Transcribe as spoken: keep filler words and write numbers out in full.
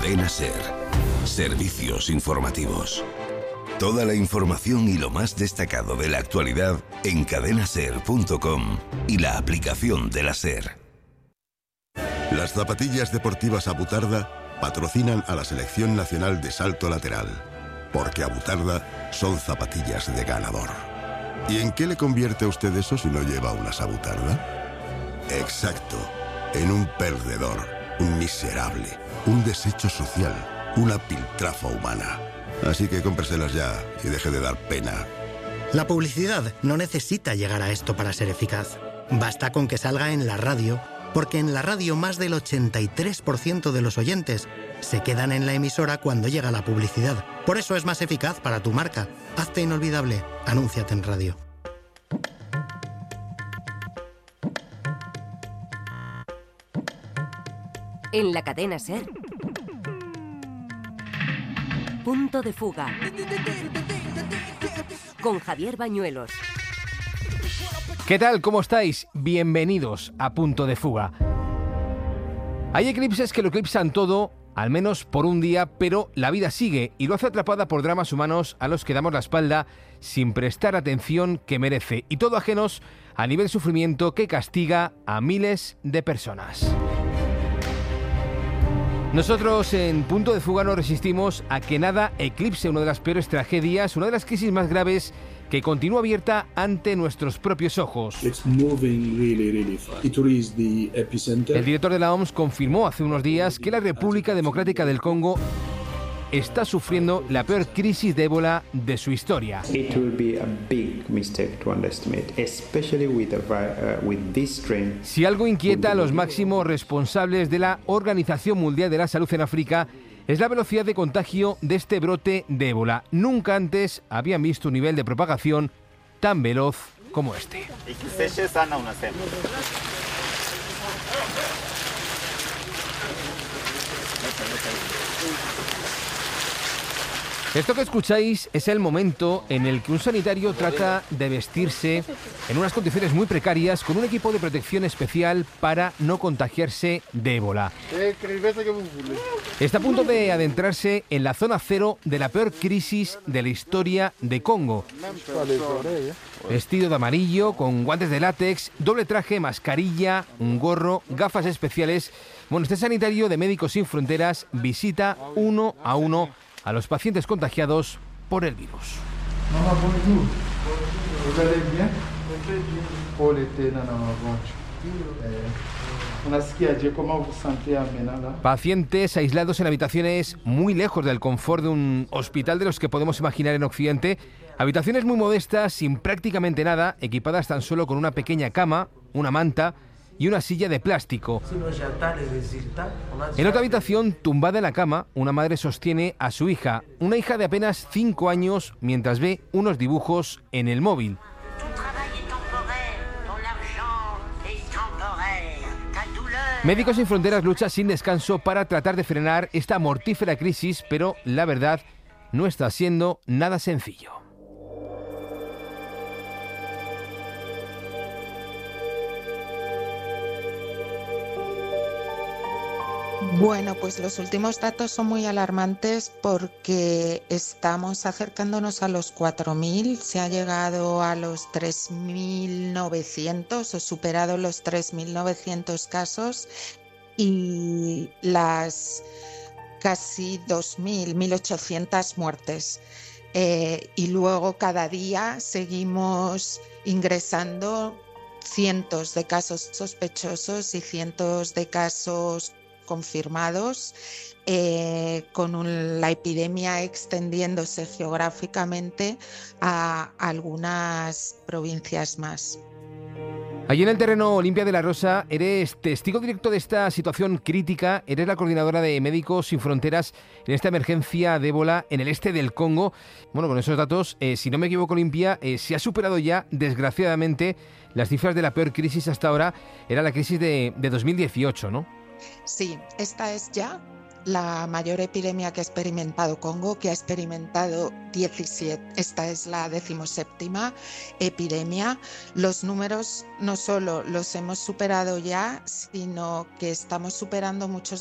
Cadena Ser. Servicios informativos. Toda la información y lo más destacado de la actualidad en cadena ser punto com y la aplicación de la Ser. Las zapatillas deportivas Abutarda patrocinan a la Selección Nacional de Salto Lateral, porque Abutarda son zapatillas de ganador. ¿Y en qué le convierte a usted eso si no lleva unas Abutarda? Exacto, en un perdedor, un miserable, un desecho social, una piltrafa humana. Así que cómpreselas ya y deje de dar pena. La publicidad no necesita llegar a esto para ser eficaz. Basta con que salga en la radio, porque en la radio más del ochenta y tres por ciento de los oyentes se quedan en la emisora cuando llega la publicidad. Por eso es más eficaz para tu marca. Hazte inolvidable. Anúnciate en radio. En la cadena Ser. Punto de fuga. Con Javier Bañuelos. ¿Qué tal? ¿Cómo estáis? Bienvenidos a Punto de Fuga. Hay eclipses que lo eclipsan todo, al menos por un día, pero la vida sigue y lo hace atrapada por dramas humanos a los que damos la espalda sin prestar atención que merece, y todo ajenos a nivel sufrimiento que castiga a miles de personas. Nosotros en Punto de Fuga no resistimos a que nada eclipse una de las peores tragedias, una de las crisis más graves que continúa abierta ante nuestros propios ojos. It's moving really, really fast. It is the epicenter. El director de la O M S confirmó hace unos días que la República Democrática del Congo está sufriendo la peor crisis de ébola de su historia. It will be a big mistake to underestimate, especially with, a, uh, with this strain. Si algo inquieta a los máximos responsables de la Organización Mundial de la Salud en África, es la velocidad de contagio de este brote de ébola. Nunca antes habían visto un nivel de propagación tan veloz como este. Esto que escucháis es el momento en el que un sanitario trata de vestirse en unas condiciones muy precarias con un equipo de protección especial para no contagiarse de ébola. Está a punto de adentrarse en la zona cero de la peor crisis de la historia de Congo. Vestido de amarillo, con guantes de látex, doble traje, mascarilla, un gorro, gafas especiales. Bueno, este sanitario de Médicos Sin Fronteras visita uno a uno a los pacientes contagiados por el virus. Pacientes aislados en habitaciones muy lejos del confort de un hospital de los que podemos imaginar en Occidente. Habitaciones muy modestas, sin prácticamente nada, equipadas tan solo con una pequeña cama, una manta y una silla de plástico. En otra habitación, tumbada en la cama, una madre sostiene a su hija, una hija de apenas cinco años, mientras ve unos dibujos en el móvil. Médicos Sin Fronteras lucha sin descanso para tratar de frenar esta mortífera crisis, pero la verdad no está siendo nada sencillo. Bueno, pues los últimos datos son muy alarmantes porque estamos acercándonos a los cuatro mil, se ha llegado a los tres mil novecientos o superado los tres mil novecientos casos y las casi dos mil, mil ochocientas muertes. Eh, y luego cada día seguimos ingresando cientos de casos sospechosos y cientos de casos confirmados, eh, con un, la epidemia extendiéndose geográficamente a algunas provincias más. Allí en el terreno, Olimpia de la Rosa, eres testigo directo de esta situación crítica, eres la coordinadora de Médicos Sin Fronteras en esta emergencia de ébola en el este del Congo. Bueno, con esos datos, eh, si no me equivoco, Olimpia, eh, se ha superado ya, desgraciadamente, las cifras de la peor crisis hasta ahora, era la crisis de, de dos mil dieciocho, ¿no? Sí, esta es ya la mayor epidemia que ha experimentado Congo, que ha experimentado diecisiete. Esta es la decimoséptima epidemia. Los números no solo los hemos superado ya, sino que estamos superando muchos